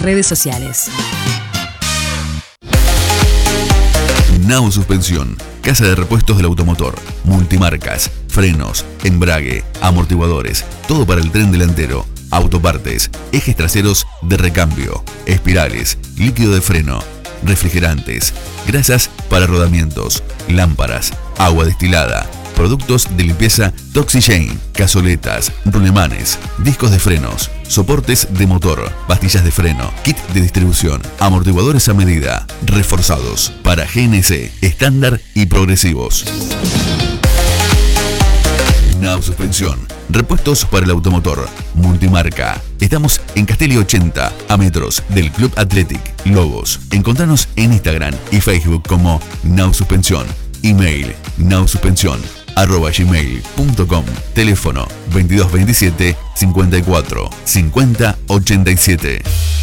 redes sociales. Nau Suspensión, casa de repuestos del automotor, multimarcas, frenos, embrague, amortiguadores, todo para el tren delantero, autopartes, ejes traseros de recambio, espirales, líquido de freno, refrigerantes, grasas para rodamientos, lámparas, agua destilada, productos de limpieza Toxigene, cazoletas, rulemanes, discos de frenos, soportes de motor, pastillas de freno, kit de distribución, amortiguadores a medida, reforzados para GNC, estándar y progresivos. Nau Suspensión, repuestos para el automotor, multimarca. Estamos en Castelli 80, a metros del Club Athletic Lobos. Encontranos en Instagram y Facebook como Nau Suspensión. Email naususpensión@gmail.com. Teléfono 2227 54 50 87.